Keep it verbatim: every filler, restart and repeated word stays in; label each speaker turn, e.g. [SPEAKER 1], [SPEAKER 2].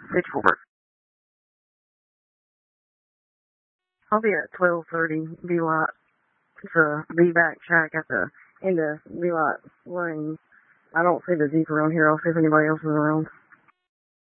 [SPEAKER 1] Pitchfork. I'll be at twelve thirty, be like, the V-back shack at the end of be like lane. I don't see the Jeep around here. I'll see if anybody else is around.